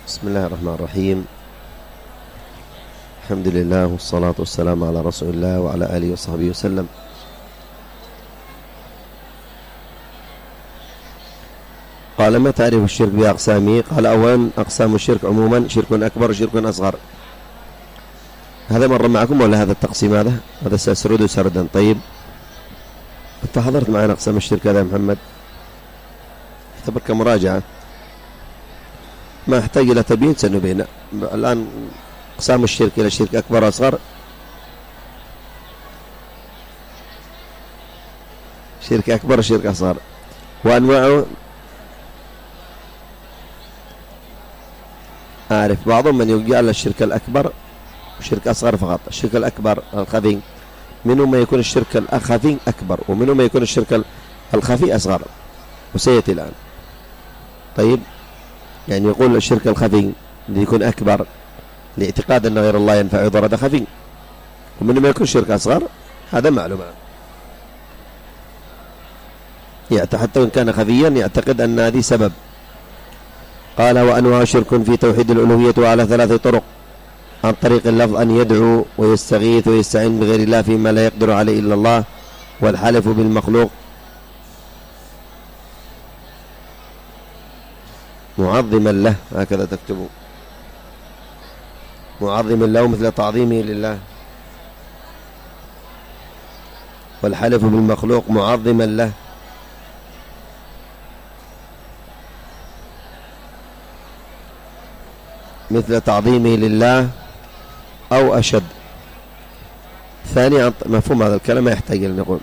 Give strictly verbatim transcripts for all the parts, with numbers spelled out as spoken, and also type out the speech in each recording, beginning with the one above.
بسم الله الرحمن الرحيم. الحمد لله والصلاة والسلام على رسول الله وعلى آله وصحبه وسلم. قال: ما تعرف الشرك بأقسامه؟ قال: أولا أقسام الشرك عموما شرك أكبر وشرك أصغر. هذا مر معكم ولا هذا التقسيم؟ هذا هذا سأسرد سردا. طيب، أنت حضرت معنا أقسام الشرك هذا يا محمد؟ اعتبرك مراجعة، ما أحتاج إلى تبيين، سنبين الآن أقسام الشرك إلى شرك أكبر وأصغر. شرك أكبر وشرك أصغر وأنواعه. أعرف بعضهم من يجعل الشرك الأكبر وشرك أصغر فقط. الشرك الأكبر الخفي منهم ما يكون الشرك الخفي أكبر، ومنهم ما يكون الشرك الخفي أصغر، وسيأتي الآن. طيب، يعني يقول الشرك الخفي اللي يكون أكبر لاعتقاد أن غير الله ينفع يضر، هذا خفي، ومنهم ما يكون شرك أصغر، هذا معلومة. حتى وإن كان خفيا يعتقد أن هذه سبب. قال: وأنواع شرك في توحيد الألوهية على ثلاث طرق: عن طريق اللفظ أن يدعو ويستغيث ويستعين بغير الله فيما لا يقدر عليه إلا الله، والحلف بالمخلوق معظما له، هكذا تكتبوا، معظما له مثل تعظيمه لله، والحلف بالمخلوق معظما له مثل تعظيمه لله أو أشد. ثاني، مفهوم هذا الكلام ما يحتاج أن نقول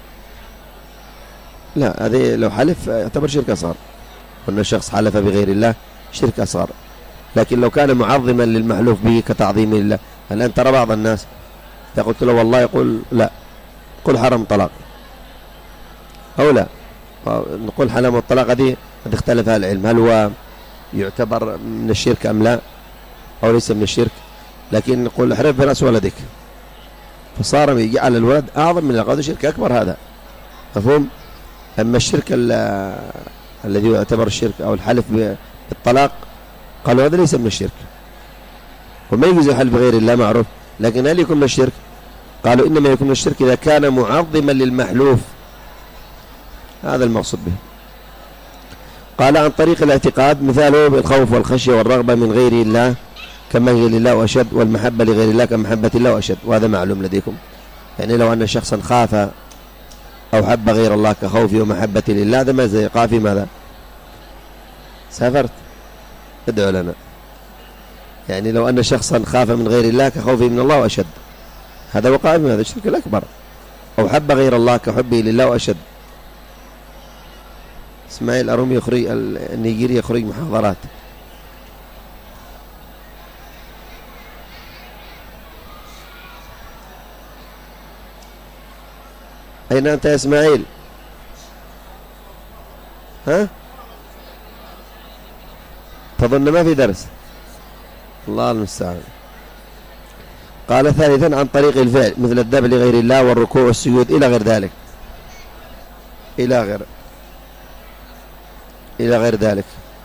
لا، هذه لو حلف يعتبر شرك أصغر، وأن الشخص حلف بغير الله شرك أصغر. لكن لو كان معظما للمحلوف به كتعظيم لله، الآن ترى بعض الناس إذا قلت له والله يقول لا، قل حرم طلاق أو لا، نقول حرم الطلاق، هذه قد اختلف أهل العلم هل هو يعتبر من الشرك أم لا، أو ليس من الشرك. لكن نقول احرف برأس ولدك، فصار يجعل الولد أعظم من القاضي، شرك أكبر هذا، مفهوم؟ أما الشرك الذي يعتبر الشرك أو الحلف بالطلاق قالوا هذا ليس من الشرك، وما يجوز الحلف بغير الله معروف. لكن هل يكون من الشرك؟ قالوا إنما يكون من الشرك إذا كان معظما للمحلوف، هذا المقصود به. قال: عن طريق الاعتقاد مثاله بالخوف والخشية والرغبة من غير الله كما هي لله وأشد، والمحبة لغير الله كمحبة الله وأشد، وهذا معلوم لديكم. يعني لو أن شخصا خاف أو حب غير الله كخوفه ومحبة لله، هذا ماذا يقع في ماذا؟ سافرت، ادعو لنا. يعني لو أن شخصا خاف من غير الله كخوفه من الله وأشد، هذا وقع في هذا الشرك الأكبر. أو حب غير الله كحبه لله وأشد. إسماعيل أرومي يخرج النيجيري يخرج محاضرات. أين أنت يا إسماعيل؟ ها؟ تظن ما في درس؟ الله المستعان. قال: ثالثا عن طريق الفعل مثل الذبح لغير الله والركوع والسجود إلى غير ذلك، إلى غير إلى غير ذلك.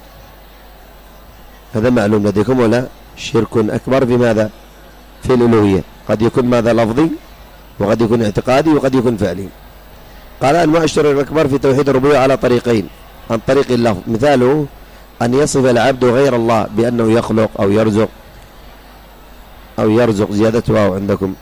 هذا معلوم لديكم ولا؟ شرك أكبر في ماذا؟ في الألوهية. قد يكون ماذا؟ لفظي، وقد يكون اعتقادي، وقد يكون فعلي. قال: أنواع الشرك الأكبر في توحيد الربوبية على طريقين: عن طريق اللفظ مثاله أن يصف العبد غير الله بأنه يخلق أو يرزق أو يرزق زيادته أو عندكم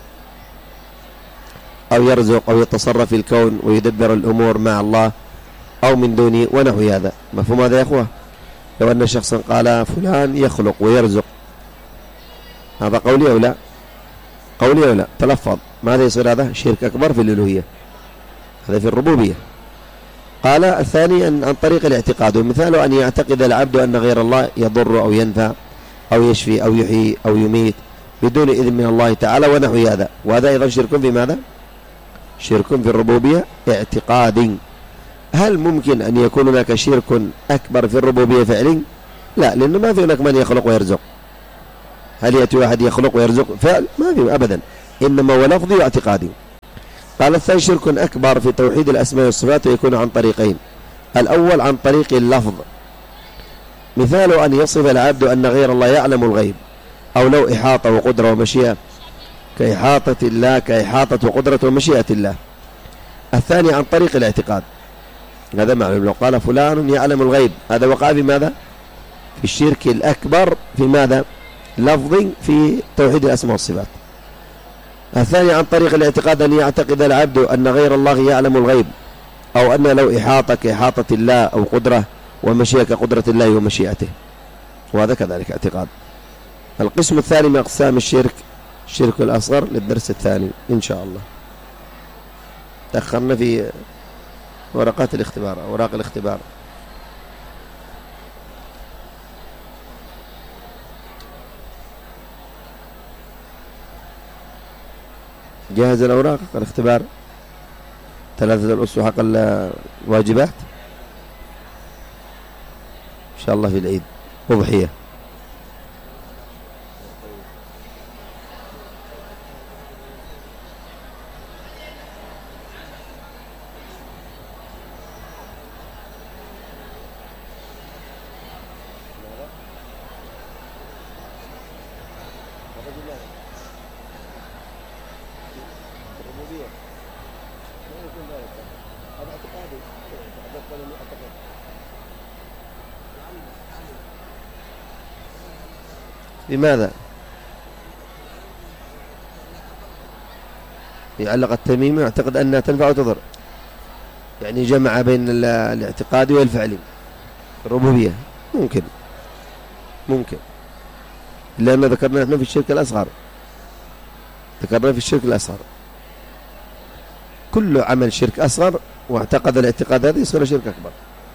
أو يرزق أو يتصرف في الكون ويدبر الأمور مع الله أو من دونه ونحو هذا. مفهوم هذا يا أخوة؟ لو أن شخصا قال فلان يخلق ويرزق، هذا قولي أو لا؟ قولي أو لا؟ تلفظ، ماذا يصير؟ هذا شرك أكبر في الألوهية، هذا في الربوبية. قال: الثاني أن عن طريق الاعتقاد ومثاله أن يعتقد العبد أن غير الله يضر أو ينفع أو يشفي أو يحيي أو يميت بدون إذن من الله تعالى ونحو هذا، وهذا أيضا شرك في ماذا؟ شرك في الربوبية اعتقادي. هل ممكن أن يكون هناك شرك أكبر في الربوبية فعلي؟ لا، لأنه ما في هناك من يخلق ويرزق. هل يأتي واحد يخلق ويرزق فعل؟ ما في أبدا، إنما هو لفظي واعتقادي. قال: الثاني شرك أكبر في توحيد الأسماء والصفات ويكون عن طريقين: الأول عن طريق اللفظ مثال أن يصف العبد أن غير الله يعلم الغيب، أو لو إحاطة وقدرة ومشيئة كإحاطة الله، كإحاطة وقدرة ومشيئة الله. الثاني عن طريق الاعتقاد، هذا معلوم. لو قال فلان يعلم الغيب، هذا وقع في ماذا؟ في الشرك الأكبر، في ماذا؟ لفظ في توحيد الأسماء والصفات. الثاني عن طريق الاعتقاد أن يعتقد العبد أن غير الله يعلم الغيب، أو أن لو إحاطة كإحاطة الله، أو قدرة ومشيئة كقدرة الله ومشيئته، وهذا كذلك اعتقاد. القسم الثاني من أقسام الشرك الشرك الأصغر للدرس الثاني إن شاء الله. تأخرنا في ورقات الاختبار، أوراق الاختبار. جاهز الأوراق الاختبار، ثلاثة الأسس حق الواجبات إن شاء الله في العيد أضحية. لماذا؟ يعلق التميمي يعتقد أنها تنفع وتضر، يعني جمع بين الاعتقاد والفعل. الربوبية ممكن ممكن لأن ذكرنا نحن في الشرك الأصغر، ذكرنا في الشرك الأصغر كل عمل شرك أصغر واعتقد الاعتقاد هذا يصير شرك أكبر.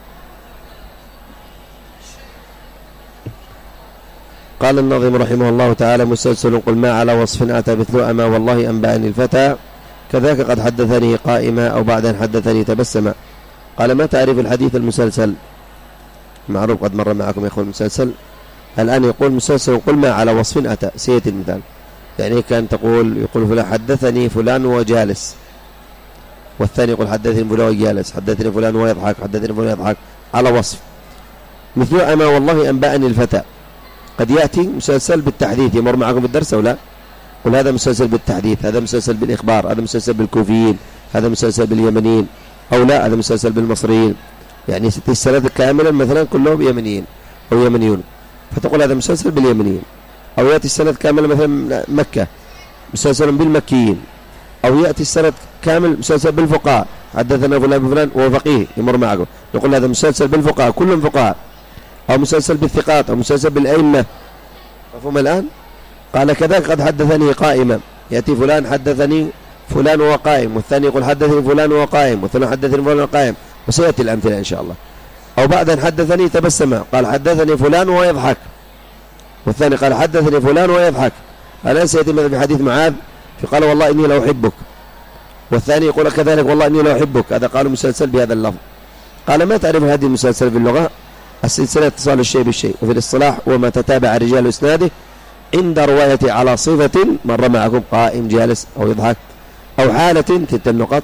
قال الناظم رحمه الله تعالى: مسلسل قل ما على وصف أتى مثل أما والله أنبأني الفتى كذاك قد حدثني قائما أو بعد أن حدثني تبسما. قال: ما تعرف الحديث المسلسل؟ معروف قد مر معكم يا أخوان المسلسل. الآن يقول مسلسل قل ما على وصف أتى، سيأتي المثال. يعني كان تقول يقول فلان حدثني فلان وجالس، والثاني يقول حدثني فلان وجالس، حدثني فلان ويضحك، حدثني فلان ويضحك، على وصف. مثل أما والله أنبأني الفتى. قد يأتي مسلسل بالتحديث، يمر معكم بالدرس أو لا؟ قل هذا مسلسل بالتحديث، هذا مسلسل بالإخبار، هذا مسلسل بالكوفيين، هذا مسلسل باليمنيين، أو لا هذا مسلسل بالمصريين. يعني ست السنوات كاملا مثلا كلهم يمنيين أو يمنيون، فتقول هذا مسلسل باليمنيين. أو يأتي السنة كاملة مثلا مكة مسلسل بالمكيين، أو يأتي السنة كامل مسلسل بالفقهاء، حدثنا فلان بفلان وهو فقيه يمر معكم، يقول هذا مسلسل بالفقهاء كلهم فقهاء، أو مسلسل بالثقات، أو مسلسل بالأئمة. مفهوم الآن؟ قال كذلك قد حدثني قائما، يأتي فلان حدثني فلان وهو قائم، والثاني يقول حدثني فلان وهو قائم، والثاني حدثني فلان وهو قائم، وسيأتي الأمثلة إن شاء الله. أو بعد أن حدثني تبسم، قال حدثني فلان وهو يضحك، والثاني قال حدثني فلان وهو يضحك. الآن سيأتي مثل في حديث معاذ في قال والله إني لا أحبك، والثاني يقول كذلك والله إني لا أحبك، هذا قالوا مسلسل بهذا اللفظ. قال ما تعرف هذه المسلسل في اللغة؟ السلسلة اتصال الشيء بالشيء، وفي الاصطلاح وما تتابع رجال إسناده عند رواية على صفة مر معكم قائم جالس أو يضحك، أو حالة تلك النقط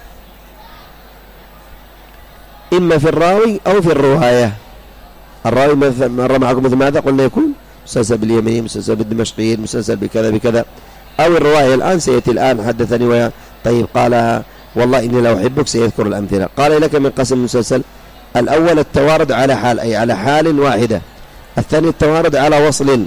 إما في الراوي أو في الرواية. الراوي مر معكم مثل ماذا قلنا يكون مسلسل باليمني، مسلسل بالدمشقيين، مسلسل بكذا بكذا، أو الرواية. الآن سيأتي الآن حدثني ويا طيب قال والله إني لا أحبك، سيذكر الأمثلة. قال لك من قسم المسلسل: الأول التوارد على حال، أي على حال واحدة. الثاني التوارد على وصل،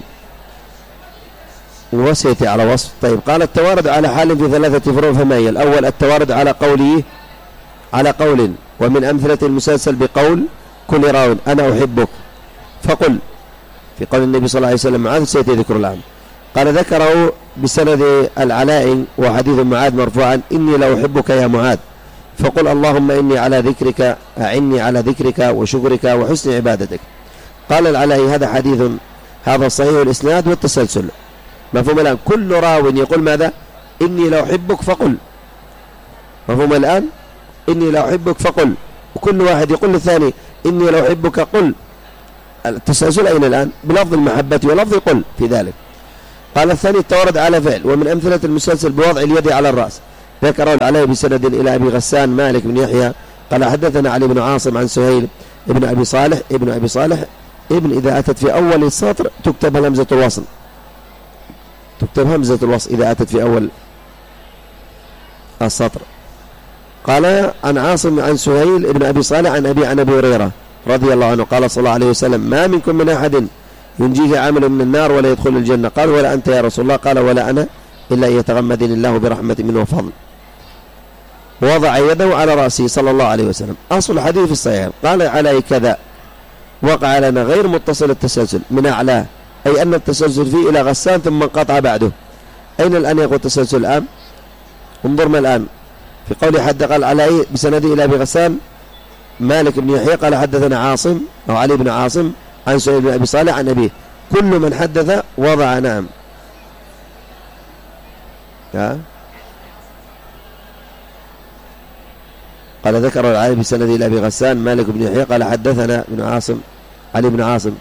وسيأتي على وصف. طيب قال التوارد على حال في ثلاثة فروع، فما هي؟ الأول التوارد على قوله، على قول، ومن أمثلة المسلسل بقول كل راو أنا أحبك فقل، في قول النبي صلى الله عليه وسلم معاذ، سيأتي ذكر الآن. قال ذكره بسند العلاء وحديث معاذ مرفوعا: إني لا أحبك يا معاذ فقل اللهم إني على ذكرك أعني على ذكرك وشكرك وحسن عبادتك. قال العلاء هذا حديث هذا صحيح الإسناد والتسلسل. مفهوم الآن؟ كل راو يقول ماذا؟ إني لا أحبك فقل. مفهوم الآن؟ إني لا أحبك فقل، وكل واحد يقول للثاني إني لا أحبك قل. التسلسل أين الآن؟ بلفظ المحبة ولفظ قل في ذلك. قال الثاني التوارد على فعل، ومن أمثلة المسلسل بوضع اليد على الرأس. ذكره العلاء بسند إلى أبي غسان مالك بن يحيى قال حدثنا علي بن عاصم عن سهيل ابن أبي صالح ابن أبي صالح ابن إذا أتت في أول السطر تكتب همزة الوصل، تكتب همزة الوصل إذا أتت في أول السطر. قال عن عاصم عن سهيل ابن أبي صالح عن أبي عن أبي هريرة رضي الله عنه قال صلى الله عليه وسلم: ما منكم من أحد ينجيه عمل من النار ولا يدخل الجنة. قال: ولا أنت يا رسول الله؟ قال: ولا أنا إلا أن يتغمدني الله برحمة منه وفضل. وضع يده على رأسه صلى الله عليه وسلم. أصل الحديث في الصحيح. قال علي كذا، وقع لنا غير متصل التسلسل من أعلاه، أي أن التسلسل فيه إلى غسان ثم انقطع بعده. أين الآن يقول التسلسل الآن؟ انظرنا الآن في قول حد قال علي بسنده إلى أبي غسان مالك بن يحيى قال حدثنا عاصم أو علي بن عاصم عن سهيل بن أبي صالح عن أبيه. كل من حدث وضع نعم ها؟ قال ذكر العالي بسنده إلى أبي غسان مالك بن يحيى قال حدثنا ابن عاصم علي بن عاصم.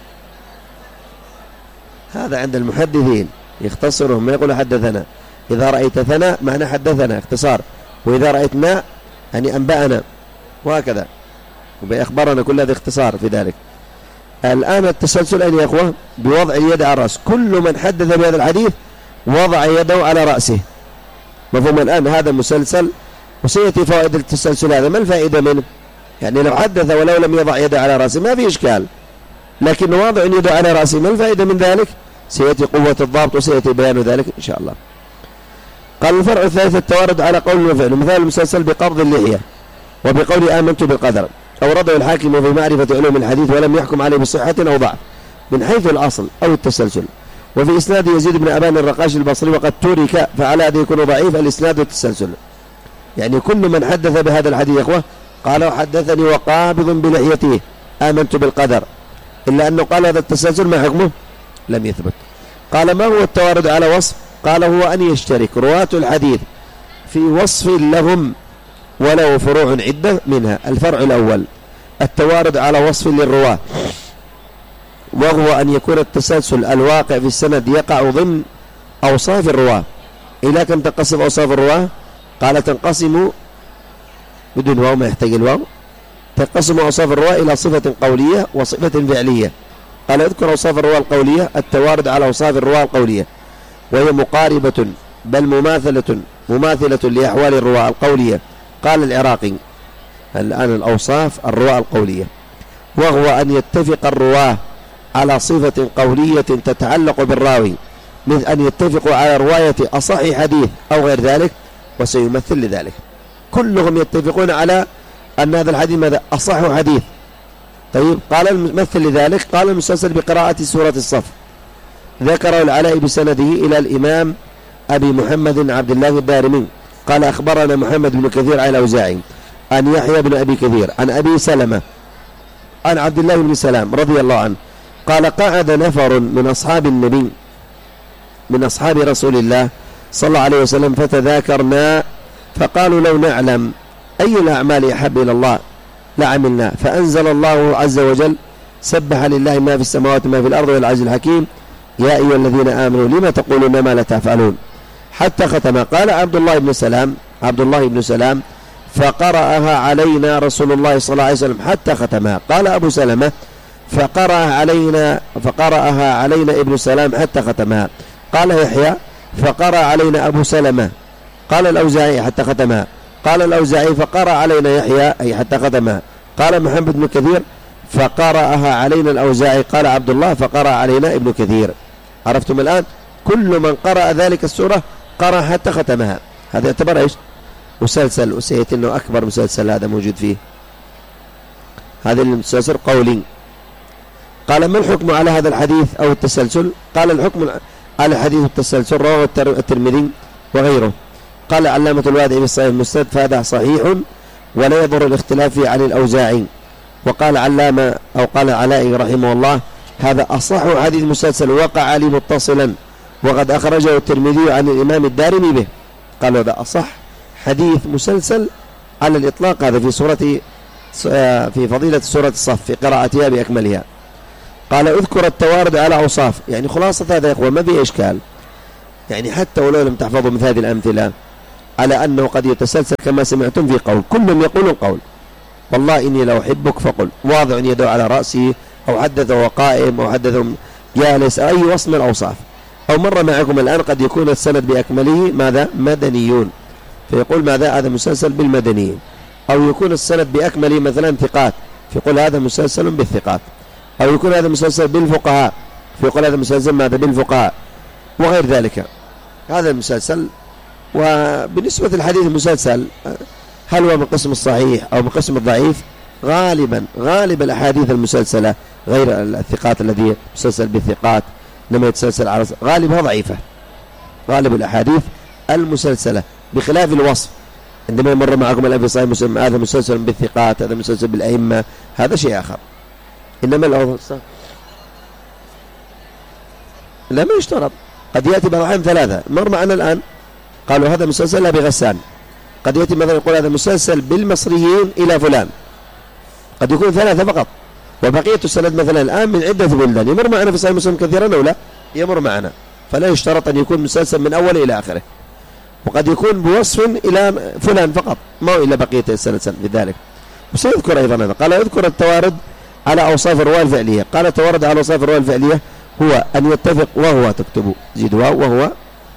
هذا عند المحدثين يختصرهم، ما يقول حدثنا. إذا رأيت ثنا معنى حدثنا اختصار، وإذا رأيت نا يعني أنبأنا، وهكذا وبأخبرنا، كل هذا اختصار في ذلك. الآن التسلسل أين يا أخوة؟ بوضع اليد على الرأس. كل من حدث بهذا الحديث وضع يده على رأسه. مفهوم الآن؟ هذا مسلسل، وسيأتي فوائد التسلسل هذا. ما الفائدة منه؟ يعني لو حدث ولو لم يضع يده على رأسه ما في إشكال، لكن واضع يده على رأسه ما الفائدة من ذلك؟ سيأتي قوة الضابط وسيأتي بيان ذلك إن شاء الله. قال الفرع الثالث التوارد على قول وفعل. مثال المسلسل بقبض اللحية وبقول آمنت بالقدر. أورده الحاكم في معرفة علوم الحديث ولم يحكم عليه بصحة أو ضعف من حيث الأصل أو التسلسل. وفي إسناد يزيد بن أبان الرقاش البصري وقد ترك، فعلى هذا يكون ضعيف الإسناد والتسلسل. يعني كل من حدث بهذا الحديث يا إخوة قال حدثني وقابض بلحيته آمنت بالقدر، إلا أنه قال هذا التسلسل ما حكمه؟ لم يثبت. قال ما هو التوارد على وصف؟ قال هو أن يشترك رواة الحديث في وصف لهم وله فروع عدة، منها الفرع الأول التوارد على وصف للرواة، وهو أن يكون التسلسل الواقع في السند يقع ضمن أوصاف الرواة. إلى كم تنقسم أوصاف الرواة؟ قال تنقسم بدون واو، ما يحتاج الواو، تنقسم أوصاف الرواة إلى صفة قولية وصفة فعلية. قال اذكر أوصاف الرواة القولية. التوارد على أوصاف الرواة القولية وهي مقاربة بل مماثلة مماثلة لأحوال الرواة القولية. قال العراقي الآن الأوصاف الرواة القولية، وهو أن يتفق الرواة على صفة قولية تتعلق بالراوي، مثل أن يتفقوا على رواية أصح حديث أو غير ذلك، وسيمثل لذلك. كلهم يتفقون على أن هذا الحديث ماذا؟ أصح حديث. طيب قال الممثل لذلك قال المسلسل بقراءة سورة الصف. ذكره العلاء بسنده إلى الإمام أبي محمد عبد الله الدارمي قال أخبرنا محمد بن كثير عن الأوزاعي عن يحيى بن أبي كثير عن أبي سلمة عن عبد الله بن سلام رضي الله عنه قال قعد نفر من أصحاب النبي من أصحاب رسول الله صلى الله عليه وسلم فتذاكرنا فقالوا لو نعلم أي الأعمال أحب إلى الله لعملنا. فأنزل الله عز وجل سبح لله ما في السماوات ما في الأرض والعزيز الحكيم يا أيها الذين آمنوا لما تقولون ما لا تفعلون حتى ختم. قال عبد الله بن سلام عبد الله بن سلام فقرأها علينا رسول الله صلى الله عليه وسلم حتى ختمها. قال أبو سلمة فقرأها علينا فقرأها علينا ابن سلام حتى ختمها. قال يحيى فقرأ علينا أبو سلمة. قال الأوزاعي حتى ختمها. قال الأوزاعي فقرأ علينا يحيى أي حتى ختمها. قال محمد بن كثير فقرأها علينا الأوزاعي. قال عبد الله فقرأ علينا ابن كثير. عرفتم الآن؟ كل من قرأ ذلك السورة قرأ حتى ختمها. هذا يعتبر إيش؟ مسلسل، وسيأتي أنه أكبر مسلسل هذا موجود فيه. هذا المسلسل قولي. قال ما الحكم على هذا الحديث أو التسلسل؟ قال الحكم على حديث التسلسل رواه الترمذي وغيره. قال علامة الوادعي بالصحيح المسند فهذا صحيح ولا يضر الاختلاف فيه عن الأوزاعي. وقال علامة أو قال علائي رحمه الله هذا أصح حديث مسلسل وقع لي متصلا وقد أخرجه الترمذي عن الإمام الدارمي به. قال هذا أصح حديث مسلسل على الإطلاق. هذا في سورة في فضيلة سورة الصف في قراءتها بأكملها. قال اذكر التوارد على أوصاف. يعني خلاصة هذا يا إخوة ما في إشكال، يعني حتى ولو لم تحفظوا مثل هذه الأمثلة على أنه قد يتسلسل كما سمعتم في قول كل يقول قول والله إني لو أحبك فقل واضع يده على رأسه أو حدث وهو قائم، أو حدث جالس، أو أي وصف من الأوصاف. أو مر معكم الآن قد يكون السند بأكمله ماذا؟ مدنيون، فيقول ماذا؟ هذا مسلسل بالمدنيين. أو يكون السند بأكمله مثلا ثقات، فيقول هذا مسلسل بالثقات. أو يكون هذا مسلسل بالفقهاء، فيقول هذا مسلسل ماذا؟ بالفقهاء، وغير ذلك. هذا المسلسل. وبالنسبة للحديث المسلسل، هل هو من قسم الصحيح أو من قسم الضعيف؟ غالبا غالب الأحاديث المسلسلة غير الثقات الذي مسلسل بالثقات لما يتسلسل على غالبها ضعيفة. غالب الأحاديث المسلسلة بخلاف الوصف، عندما يمر معكم الآن في صحيح مسلم هذا مسلسل بالثقات، هذا مسلسل بالأئمة، هذا شيء آخر. إنما الأوصاف لا، ما يشترط. قد يأتي بعض الأحيان ثلاثة. مر معنا الآن قالوا هذا مسلسل بغسان. قد يأتي مثلا يقول هذا مسلسل بالمصريين إلى فلان، قد يكون ثلاثة فقط، وبقية السند مثلا الآن من عدة بلدان. يمر معنا في صحيح مسلم كثيرا أو لا؟ يمر معنا. فلا يشترط أن يكون مسلسل من أول إلى آخره، وقد يكون بوصف إلى فلان فقط، ما هو إلا بقية السند في ذلك. وسيذكر أيضا هذا. قال يذكر التوارد على أوصاف الرواية الفعلية. قال التوارد على أوصاف الرواية الفعلية هو أن يتفق وهو تكتب زيد واو وهو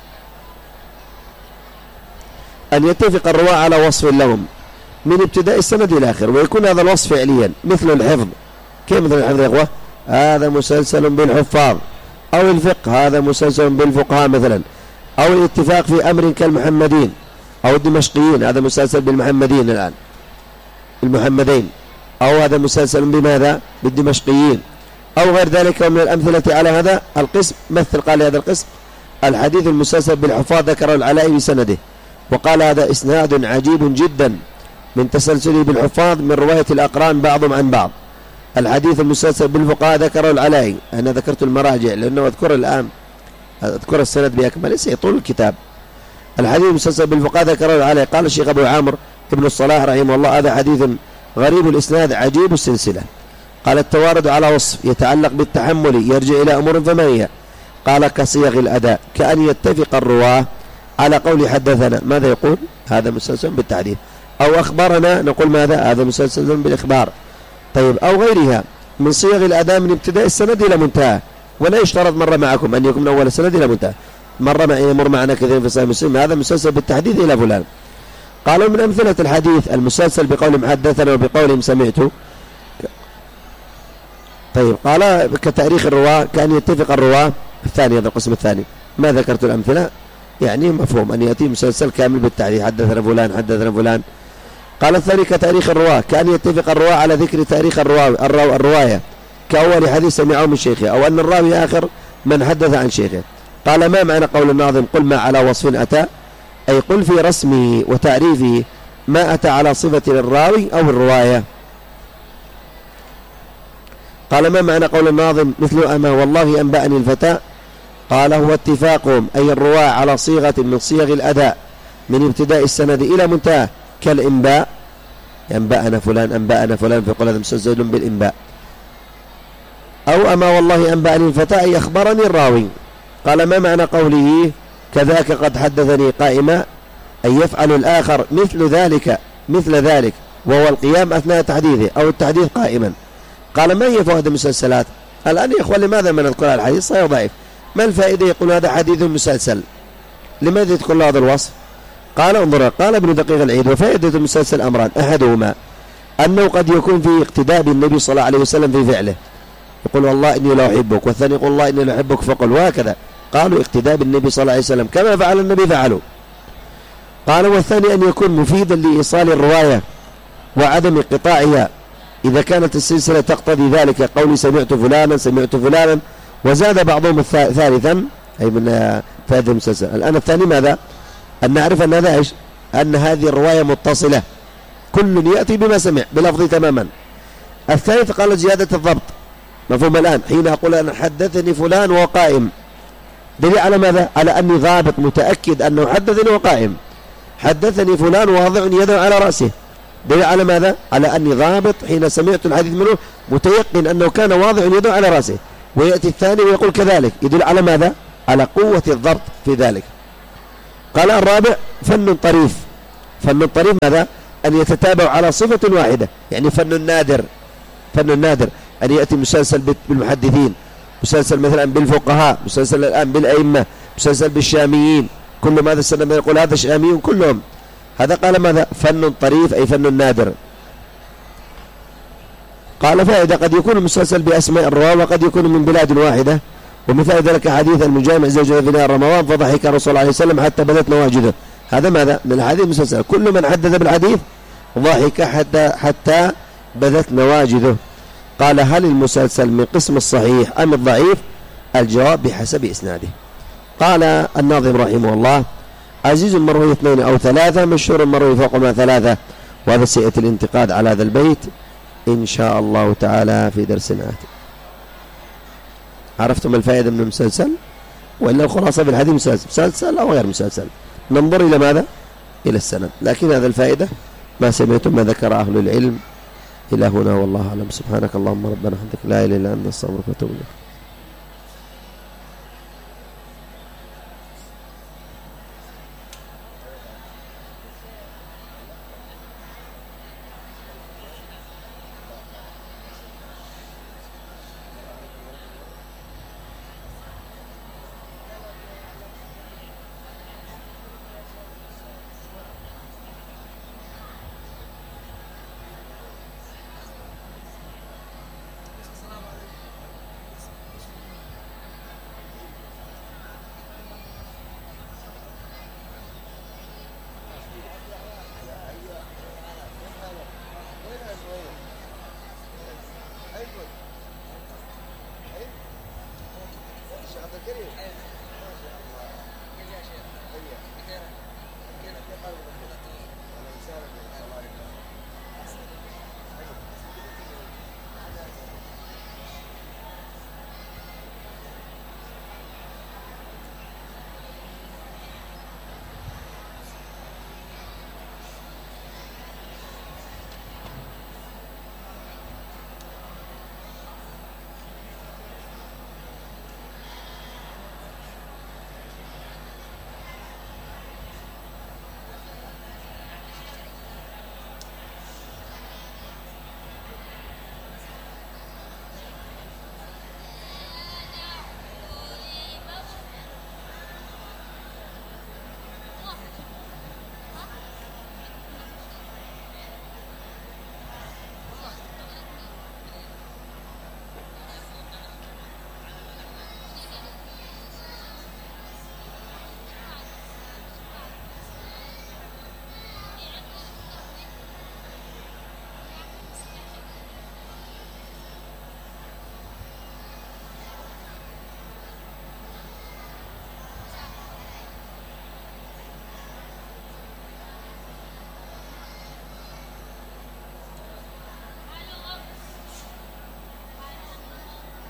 أن يتفق الرواة على وصف لهم من ابتداء السند إلى آخر، ويكون هذا الوصف فعليا مثل الحفظ. كيف مثل الحفظ يا إخوة؟ هذا مسلسل بالحفاظ. أو الفقه، هذا مسلسل بالفقهاء مثلا. أو الاتفاق في أمر كالمحمدين أو الدمشقيين، هذا مسلسل بالمحمدين الآن المحمدين. أو هذا مسلسل بماذا؟ بالدمشقيين. أو غير ذلك من الأمثلة على هذا القسم. مثل قال هذا القسم الحديث المسلسل بالحفاظ ذكره العلاء بسنده، وقال هذا إسناد عجيب جدا من تسلسله بالحفاظ من رواية الأقران بعضهم عن بعض. الحديث المسلسل بالفقهاء ذكره العلاء. أنا ذكرت المراجع لأنه أذكر الآن أذكر السند بأكمله سيطول الكتاب. الحديث المسلسل بالفقهاء ذكره العلاء. قال الشيخ أبو عامر ابن الصلاح رحمه الله هذا حديث غريب الإسناد عجيب السلسلة. قال التوارد على وصف يتعلق بالتحمل يرجع إلى أمور فما هي؟ قال كصيغ الأداء، كأن يتفق الرواة على قول حدثنا، ماذا يقول؟ هذا مسلسل بالتحديث. أو أخبرنا، نقول ماذا؟ هذا مسلسل بالإخبار. طيب، أو غيرها من صيغ الأداء من ابتداء السند إلى منتهى. ولا يشترط مر معكم أن يكون من أول السند إلى منتهى. مر مع يمر معنا كثير في صحيح مسلم هذا مسلسل بالتحديث إلى فلان. قالوا من أمثلة الحديث المسلسل بقولهم حدثنا وبقولهم سمعت. طيب، قال كتاريخ الرواة، كأن يتفق الرواة. الثاني هذا القسم الثاني ما ذكرت الأمثلة، يعني مفهوم أن يأتي مسلسل كامل بالتحديث حدثنا فلان حدثنا فلان. قال الثاني كتاريخ الرواة، كأن يتفق الرواة على ذكر تاريخ الرواية الرواية كأول حديث سمعه من شيخه، أو أن الراوي آخر من حدث عن شيخه. قال ما معنى قول الناظم قل ما على وصف أتى؟ أي قل في رسمه وتعريفه ما أتى على صفة للراوي أو الرواية. قال ما معنى قول الناظم مثل أما والله أنبأني الفتى؟ قال هو اتفاقهم أي الرواة على صيغة من صيغ الأداء من ابتداء السند إلى منتهى، كالإنباء، أنبأنا فلان أنبأنا فلان، فيقول هذا مسلسل بالإنباء. أو أما والله أنبأني الفتى أي أخبرني الراوي. قال ما معنى قوله كذاك قد حدثني قائما؟ أي يفعل الآخر مثل ذلك مثل ذلك وهو القيام أثناء تحديثه أو التحديث قائما. قال ما هي فوائد المسلسلات؟ الآن يا إخوان لماذا ما نذكر الحديث صحيح ضعيف؟ ما الفائدة يقول هذا حديث مسلسل؟ لماذا يذكر هذا الوصف؟ قال انظر، قال ابن دقيق العيد وفائدة المسلسل أمران، أحدهما أنه قد يكون في اقتداء بالنبي صلى الله عليه وسلم في فعله، يقول والله إني لا أحبك، والثاني يقول الله إني لا أحبك فقل، وهكذا. قالوا اقتداء بالنبي صلى الله عليه وسلم كما فعل النبي فعلوا. قال والثاني أن يكون مفيدا لإيصال الرواية وعدم انقطاعها إذا كانت السلسلة تقتضي ذلك، قولي سمعت فلانا سمعت فلانا. وزاد بعضهم ثالثا أي من فائدة المسلسل. الآن الثاني ماذا؟ أن نعرف أن هذا إيش؟ أن هذه الرواية متصلة، كل يأتي بما سمع بلفظ تماما. الثالث قال زيادة الضبط، مفهوم الآن حين أقول أنا حدثني فلان وهو قائم، دليل على ماذا؟ على أني ضابط متأكد أنه حدثني وهو قائم. حدثني فلان واضع يده على رأسه، دليل على ماذا؟ على أني ضابط حين سمعت الحديث منه متيقن أنه كان واضع يده على رأسه. ويأتي الثاني ويقول كذلك، يدل على ماذا؟ على قوة الضبط في ذلك. قال الرابع فن طريف. فن طريف ماذا؟ أن يتتابع على صفة واحدة، يعني فن نادر. فن نادر أن يأتي مسلسل بالمحدثين، مسلسل مثلا بالفقهاء، مسلسل الآن بالأئمة، مسلسل بالشاميين، كل ماذا السنة يقول هذا الشاميون كلهم. هذا قال ماذا؟ فن طريف أي فن نادر. قال فائدة قد يكون المسلسل بأسماء الرواة وقد يكون من بلاد واحدة، ومثال ذلك حديث المجامع زوجه في نهار رمضان فضحك الرسول صلى الله عليه وسلم حتى بدت نواجذه. هذا ماذا؟ من الحديث المسلسل، كل من حدث بالحديث ضحك حتى حتى بدت نواجذه. قال هل المسلسل من قسم الصحيح أم الضعيف؟ الجواب بحسب إسناده. قال الناظم رحمه الله عزيز مروي اثنين أو ثلاثة، مشهور مروي فوق ما ثلاثة. وهذا سيأتي الانتقاد على هذا البيت إن شاء الله تعالى في درسنا آتي. عرفتم الفائدة من المسلسل؟ وإلا الخلاصة في الحديث مسلسل مسلسل أو غير مسلسل، ننظر إلى ماذا؟ إلى السند. لكن هذا الفائدة ما سمعتم ما ذكر أهل العلم إلى هنا والله أعلم. سبحانك اللهم ربنا وبحمدك لا إله إلا أنت نستغفرك ونتوب إليك.